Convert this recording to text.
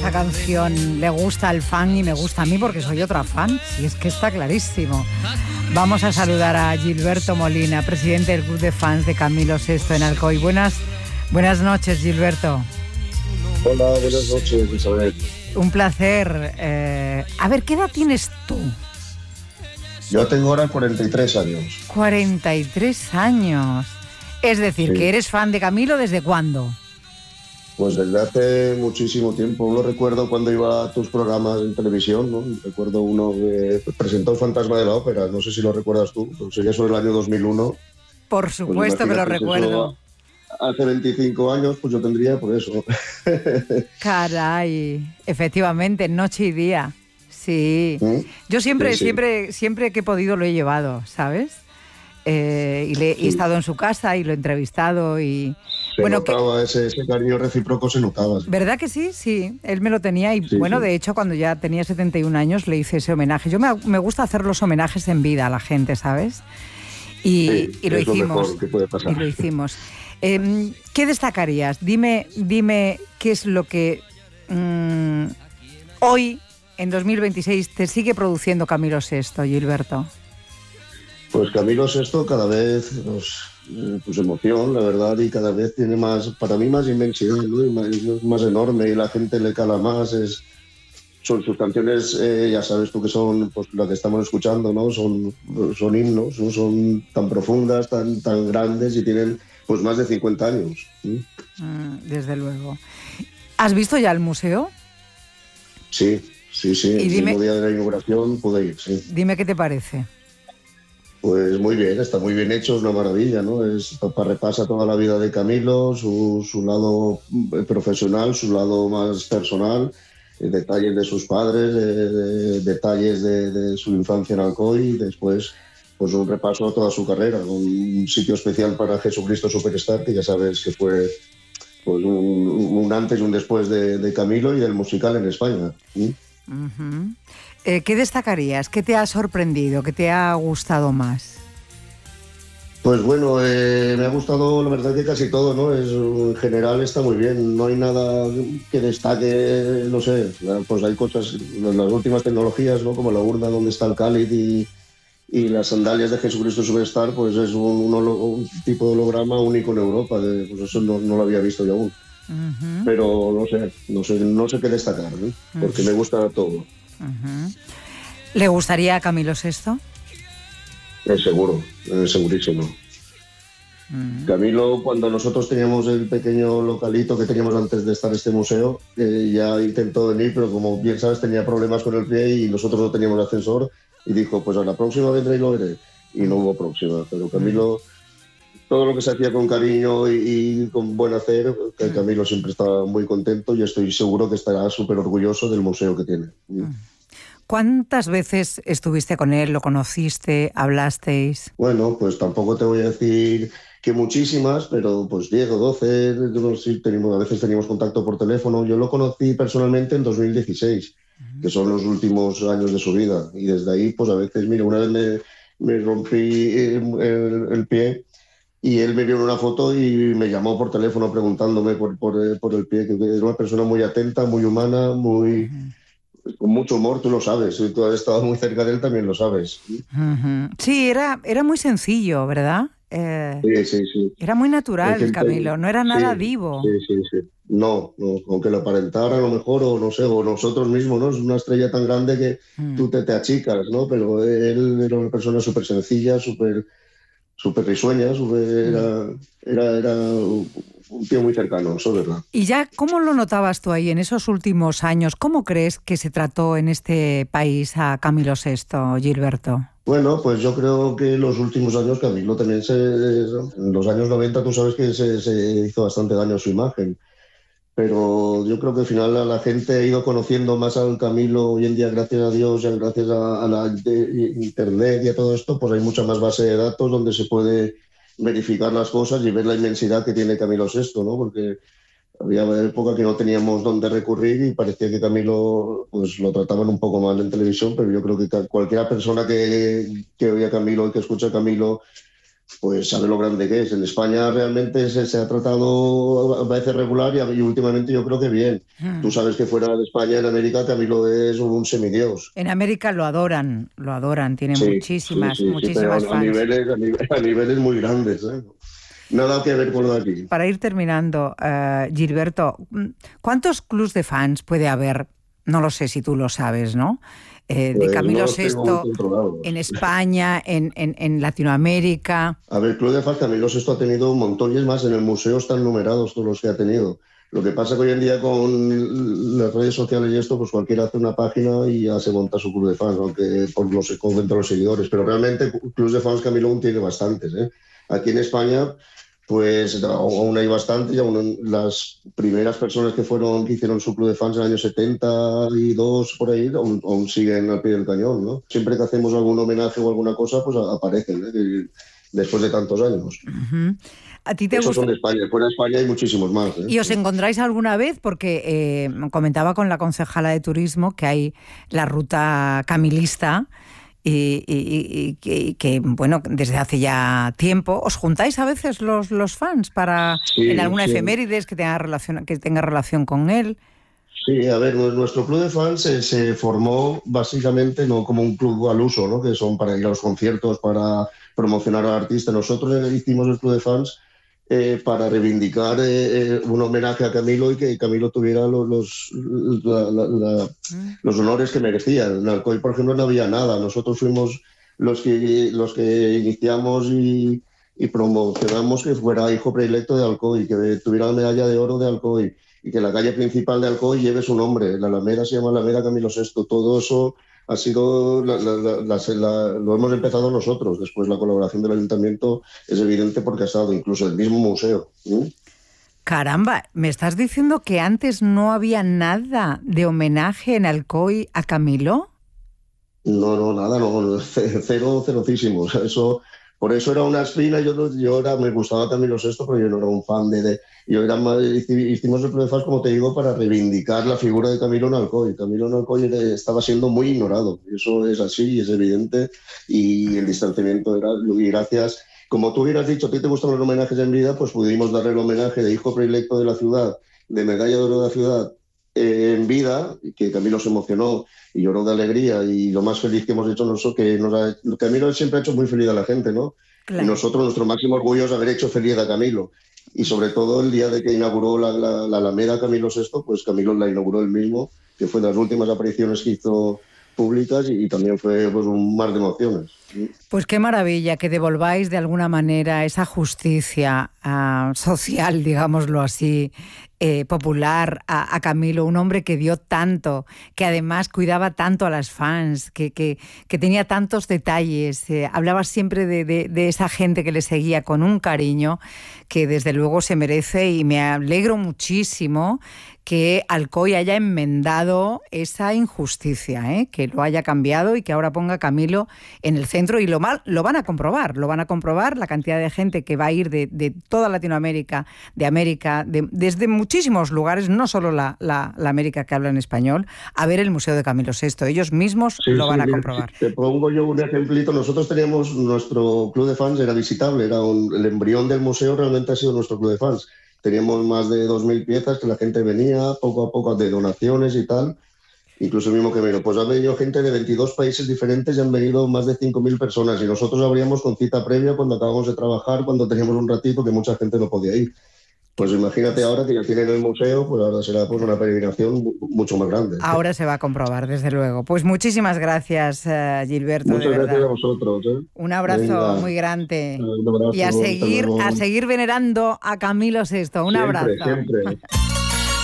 esa canción le gusta al fan y me gusta a mí porque soy otra fan, si es que está clarísimo. Vamos a saludar a Gilberto Molina, presidente del Club de Fans de Camilo VI en Alcoy. Buenas noches, Gilberto. Hola, buenas noches, Isabel. Un placer. A ver, ¿qué edad tienes tú? Yo tengo ahora 43 años. 43 años. Es decir, sí. que eres fan de Camilo, ¿desde cuándo? Pues desde hace muchísimo tiempo. Lo recuerdo cuando iba a tus programas en televisión, ¿no? Recuerdo uno que presentó Fantasma de la Ópera, no sé si lo recuerdas tú, sería sobre el año 2001. Por supuesto pues que lo recuerdo. Eso, hace 25 años, pues yo tendría por eso. Caray, efectivamente, noche y día. Sí. Yo siempre que he podido lo he llevado, ¿sabes? Y he estado en su casa y lo he entrevistado y... Se notaba ese cariño recíproco, se notaba. ¿Verdad que sí? Sí, él me lo tenía y de hecho cuando ya tenía 71 años le hice ese homenaje. Yo me gusta hacer los homenajes en vida a la gente, ¿sabes? Y lo hicimos. Lo mejor que puede pasar. Y lo hicimos. ¿Qué destacarías? Dime qué es lo que hoy, en 2026, te sigue produciendo Camilo VI, Gilberto. Pues Camilo VI cada vez pues emoción, la verdad, y cada vez tiene más, para mí, más inmensidad, ¿no? Es más enorme y la gente le cala más. Son sus canciones, ya sabes tú que son, pues las que estamos escuchando, ¿no? Son himnos, ¿no? Son tan profundas, tan grandes y tienen pues más de 50 años. Desde luego. ¿Has visto ya el museo? Sí. El mismo día de la inauguración pude ir, sí. Dime qué te parece. Pues muy bien, está muy bien hecho, es una maravilla, ¿no? Repasa toda la vida de Camilo, su lado profesional, su lado más personal, detalles de sus padres, detalles de su infancia en Alcoy y después pues un repaso a toda su carrera, un sitio especial para Jesucristo Superstar, que ya sabes que fue pues un antes y un después de Camilo y del musical en España. Uh-huh. ¿Qué destacarías? ¿Qué te ha sorprendido? ¿Qué te ha gustado más? Pues bueno, me ha gustado la verdad que casi todo, ¿no? En general está muy bien, no hay nada que destaque, no sé, pues hay cosas, las últimas tecnologías, ¿no? Como la urna donde está el cáliz y las sandalias de Jesucristo Superstar, pues es un tipo de holograma único en Europa, pues eso no lo había visto yo aún. Uh-huh. Pero no sé qué destacar, ¿no? Porque me gusta todo. Uh-huh. ¿Le gustaría a Camilo VI? Seguro, segurísimo. Uh-huh. Camilo, cuando nosotros teníamos el pequeño localito que teníamos antes de estar en este museo, ya intentó venir, pero como bien sabes tenía problemas con el pie y nosotros no teníamos ascensor y dijo, pues a la próxima vendré y lo veré. Y no hubo próxima, pero Camilo... Todo lo que se hacía con cariño y con buen hacer, que Camilo siempre estaba muy contento y estoy seguro que estará súper orgulloso del museo que tiene. ¿Cuántas veces estuviste con él, lo conociste, hablasteis? Bueno, pues tampoco te voy a decir que muchísimas, pero pues 10 o 12, a veces teníamos contacto por teléfono. Yo lo conocí personalmente en 2016, que son los últimos años de su vida. Y desde ahí, pues a veces, mira, una vez me rompí el pie. Y él me vio en una foto y me llamó por teléfono preguntándome por el pie, que es una persona muy atenta, muy humana, con mucho humor, tú lo sabes. Si tú has estado muy cerca de él, también lo sabes. Uh-huh. Sí, era muy sencillo, ¿verdad? Sí. Era muy natural, Camilo, no era nada divo. Sí. No, aunque lo aparentara a lo mejor, o no sé, o nosotros mismos, ¿no? Es una estrella tan grande que tú te achicas, ¿no? Pero él era una persona súper sencilla, súper risueña, era un tío muy cercano, eso es verdad. ¿Y ya cómo lo notabas tú ahí en esos últimos años? ¿Cómo crees que se trató en este país a Camilo VI, Gilberto? Bueno, pues yo creo que en los últimos años Camilo también en los años 90 tú sabes que se hizo bastante daño a su imagen. Pero yo creo que al final la gente ha ido conociendo más al Camilo hoy en día, gracias a Dios, gracias a la internet y a todo esto, pues hay mucha más base de datos donde se puede verificar las cosas y ver la inmensidad que tiene Camilo VI, ¿no? Porque había época que no teníamos dónde recurrir y parecía que Camilo pues lo trataban un poco mal en televisión, pero yo creo que cualquier persona que oye a Camilo y que escucha a Camilo pues sabe lo grande que es. En España realmente se ha tratado a veces regular y últimamente yo creo que bien. Tú sabes que fuera de España, en América, Camilo es un semidios. En América lo adoran, tiene muchísimas pero fans. A niveles muy grandes, ¿eh? Nada que ver con lo de aquí. Para ir terminando, Gilberto, ¿cuántos clubs de fans puede haber? No lo sé si tú lo sabes, ¿no? De Camilo VI en España, en Latinoamérica. A ver, Club de Fans, Camilo VI ha tenido un montón y es más, en el museo están numerados todos los que ha tenido. Lo que pasa que hoy en día con las redes sociales y esto, pues cualquiera hace una página y ya se monta su club de fans, aunque por los seguidores. Pero realmente clubs de fans Camilo aún tiene bastantes, ¿eh? Aquí en España, pues aún hay bastantes. Las primeras personas que hicieron su club de fans en el año 72, por ahí, aún siguen al pie del cañón, ¿no? Siempre que hacemos algún homenaje o alguna cosa, pues aparecen, ¿eh? Después de tantos años. Uh-huh. ¿A ti te Esos gusta? son de España, fuera de España hay muchísimos más, ¿eh? ¿Y os encontráis alguna vez? Porque comentaba con la concejala de turismo que hay la ruta camilista y que, bueno, desde hace ya tiempo, ¿os juntáis a veces los fans para en alguna efemérides que tenga relación con él? Sí, a ver, nuestro club de fans se formó básicamente no como un club al uso, ¿no? Que son para ir a los conciertos, para promocionar al artista. Nosotros hicimos el club de fans para reivindicar un homenaje a Camilo y que Camilo tuviera los honores que merecía. En Alcoy, por ejemplo, no había nada. Nosotros fuimos los que iniciamos y promocionamos que fuera hijo predilecto de Alcoy, que tuviera la medalla de oro de Alcoy y que la calle principal de Alcoy lleve su nombre. La Alameda se llama Alameda Camilo VI. Todo eso ha sido, lo hemos empezado nosotros. Después la colaboración del ayuntamiento es evidente porque ha estado incluso el mismo museo. Caramba, ¿me estás diciendo que antes no había nada de homenaje en Alcoy a Camilo? No, nada, no, cerocísimos. Por eso era una espina. Me gustaba Camilo VI, pero yo no era un fan hicimos el club de fans, como te digo, para reivindicar la figura de Camilo en Alcoy. Camilo en Alcoy estaba siendo muy ignorado. Eso es así, es evidente. Y el distanciamiento era, y gracias, como tú hubieras dicho, a ti te gustan los homenajes en vida, pues pudimos darle el homenaje de hijo predilecto de la ciudad, de medalla de oro de la ciudad, en vida, que Camilo se emocionó y lloró de alegría, y lo más feliz que hemos hecho nosotros, Camilo siempre ha hecho muy feliz a la gente, ¿no? Claro. Y nosotros, nuestro máximo orgullo es haber hecho feliz a Camilo. Y sobre todo el día de que inauguró la Alameda Camilo VI, pues Camilo la inauguró él mismo, que fue de las últimas apariciones que hizo públicas y también fue pues un mar de emociones. Pues qué maravilla que devolváis de alguna manera esa justicia social, digámoslo así, popular a Camilo, un hombre que dio tanto, que además cuidaba tanto a las fans, que tenía tantos detalles, hablaba siempre de esa gente que le seguía con un cariño que desde luego se merece, y me alegro muchísimo que Alcoy haya enmendado esa injusticia, que lo haya cambiado y que ahora ponga a Camilo en el centro, y lo van a comprobar la cantidad de gente que va a ir de toda Latinoamérica, de América, desde muchísimos lugares, no solo la América que habla en español, a ver el Museo de Camilo VI. Ellos mismos lo van a comprobar. Te pongo yo un ejemplito. Nosotros teníamos, nuestro club de fans era visitable, era el embrión del museo, realmente ha sido nuestro club de fans. Teníamos más de 2.000 piezas que la gente venía poco a poco de donaciones y tal. Incluso el mismo que vino. Pues ha venido gente de 22 países diferentes y han venido más de 5.000 personas. Y nosotros abríamos con cita previa cuando acabamos de trabajar, cuando teníamos un ratito que mucha gente no podía ir. Pues imagínate ahora que ya tienen el museo, pues ahora será pues una peregrinación mucho más grande. Ahora se va a comprobar, desde luego. Pues muchísimas gracias, Gilberto. Muchas gracias a vosotros. Un abrazo muy grande. Un abrazo, y a seguir venerando a Camilo VI. Un abrazo. Siempre.